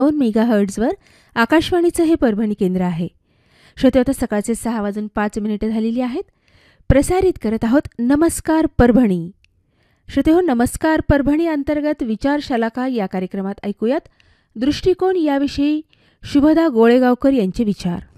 2 मेगाहर्ट्झवर आकाशवाणीचं हे परभणी केंद्र आहे. श्रोते, आता सकाळचे 6:05 झालेली आहेत. प्रसारित करत आहोत नमस्कार परभणी. श्रोते हो, नमस्कार परभणी अंतर्गत विचारशलाका या कार्यक्रमात ऐकूयात दृष्टिकोन याविषयी शुभदा गोळेगावकर यांचे विचार.